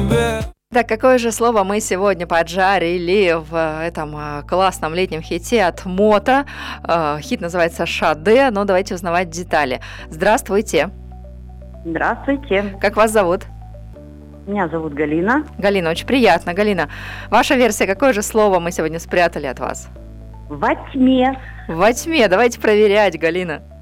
тебе. Так, какое же слово мы сегодня поджарили в этом классном летнем хите от Мото? Хит называется «Шаде», но давайте узнавать детали. Здравствуйте. Здравствуйте. Как вас зовут? Меня зовут Галина. Галина, очень приятно. Галина, ваша версия, какое же слово мы сегодня спрятали от вас? Во тьме. Во тьме. Давайте проверять, Галина.